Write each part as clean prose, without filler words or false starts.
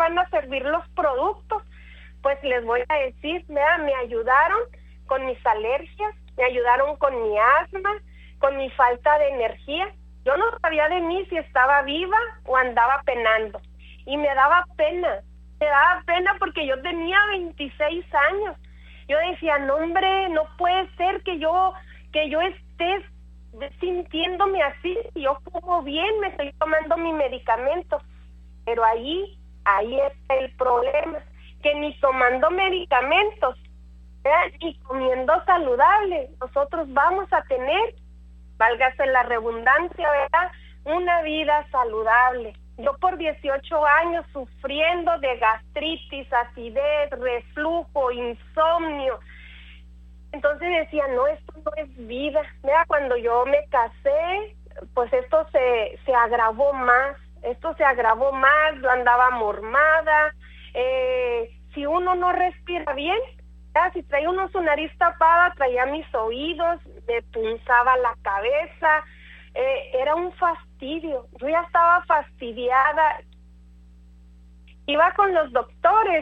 van a servir los productos? Pues les voy a decir, vea, me ayudaron con mis alergias, me ayudaron con mi asma, con mi falta de energía. Yo no sabía de mí si estaba viva o andaba penando. Y me daba pena porque yo tenía 26 años. Yo decía, no hombre, no puede ser que yo esté sintiéndome así. Yo como bien, me estoy tomando mi medicamento. Pero ahí está el problema, que ni tomando medicamentos, ¿verdad?, ni comiendo saludable, nosotros vamos a tener, válgase la redundancia, ¿verdad?, una vida saludable. Yo por 18 años sufriendo de gastritis, acidez, reflujo, insomnio. Entonces decía, no, esto no es vida. Mira, cuando yo me casé, pues esto se agravó más. Yo andaba mormada. Si uno no respira bien, ¿ya?, si traía uno su nariz tapada, traía mis oídos, me punzaba la cabeza. Era un fastidio. Yo ya estaba fastidiada. Iba con los doctores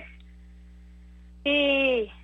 y...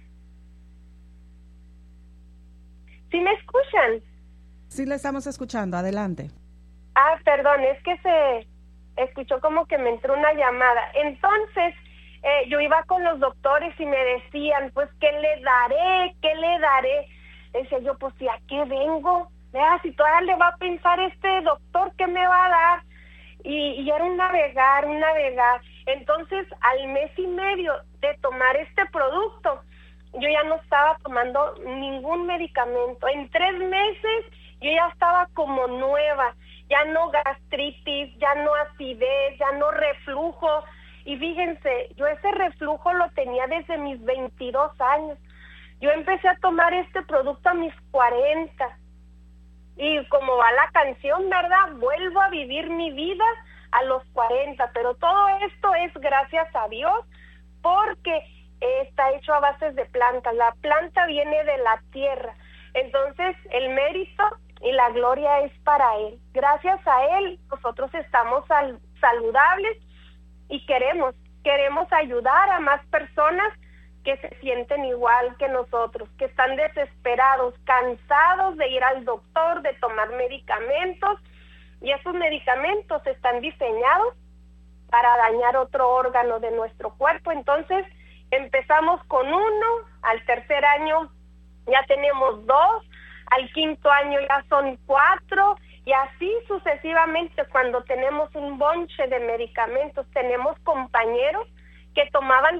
¿Sí me escuchan? Sí, le estamos escuchando. Adelante. Perdón, es que se escuchó como que me entró una llamada. Entonces, yo iba con los doctores y me decían, pues, ¿qué le daré? Decía yo, pues, ¿y a qué vengo? Vea, si todavía le va a pensar este doctor, ¿qué me va a dar? Y era un navegar. Entonces, al mes y medio de tomar este producto, yo ya no estaba tomando ningún medicamento. En 3 meses, yo ya estaba como nueva. Ya no gastritis, ya no acidez, ya no reflujo. Y fíjense, yo ese reflujo lo tenía desde mis 22 años. Yo empecé a tomar este producto a mis 40. Y como va la canción, ¿verdad?, vuelvo a vivir mi vida a los 40. Pero todo esto es gracias a Dios, porque está hecho a bases de plantas. La planta viene de la tierra. Entonces, el mérito y la gloria es para Él. Gracias a Él, nosotros estamos saludables y queremos ayudar a más personas que se sienten igual que nosotros, que están desesperados, cansados de ir al doctor, de tomar medicamentos, y esos medicamentos están diseñados para dañar otro órgano de nuestro cuerpo. Entonces, empezamos con 1, al 3er año ya tenemos 2, al 5.º año ya son 4, y así sucesivamente. Cuando tenemos un bonche de medicamentos, tenemos compañeros que tomaban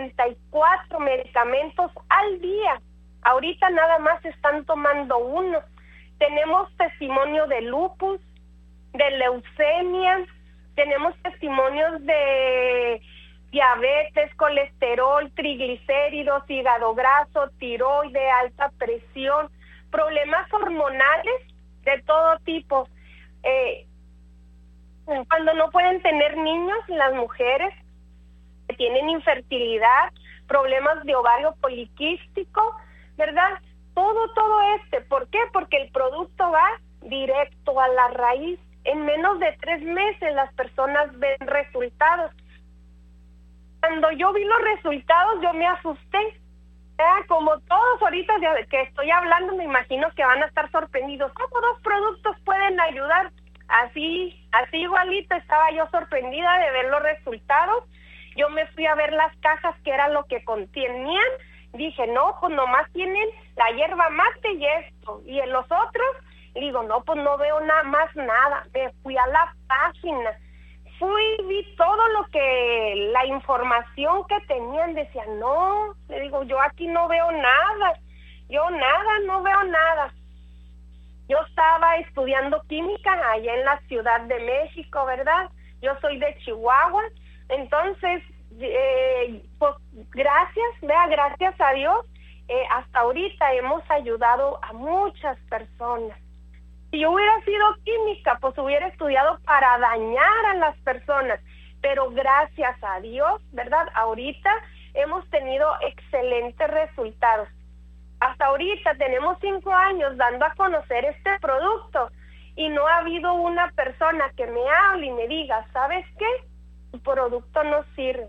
64 medicamentos al día. Ahorita nada más están tomando 1. Tenemos testimonio de lupus, de leucemia, tenemos testimonios de diabetes, colesterol, triglicéridos, hígado graso, tiroide, alta presión, problemas hormonales de todo tipo. Cuando no pueden tener niños, las mujeres que tienen infertilidad, problemas de ovario poliquístico, ¿verdad? Todo ¿por qué? Porque el producto va directo a la raíz. En menos de 3 meses las personas ven resultados. Cuando yo vi los resultados, yo me asusté. Como todos ahorita que estoy hablando, me imagino que van a estar sorprendidos. ¿Cómo 2 productos pueden ayudar? Así igualito estaba yo sorprendida de ver los resultados. Yo me fui a ver las cajas, que era lo que contenían. Dije, no, pues nomás tienen la hierba mate y esto. Y en los otros, digo, no, pues no veo nada. Me fui a la página. Vi todo la información que tenían. Decía, no, le digo, yo aquí no veo nada. No veo nada. Yo estaba estudiando química allá en la Ciudad de México, ¿verdad? Yo soy de Chihuahua. Entonces, pues gracias a Dios, hasta ahorita hemos ayudado a muchas personas. Si yo hubiera sido química, pues hubiera estudiado para dañar a las personas. Pero gracias a Dios, ¿verdad?, ahorita hemos tenido excelentes resultados. Hasta ahorita tenemos 5 años dando a conocer este producto y no ha habido una persona que me hable y me diga, ¿sabes qué? Tu producto no sirve.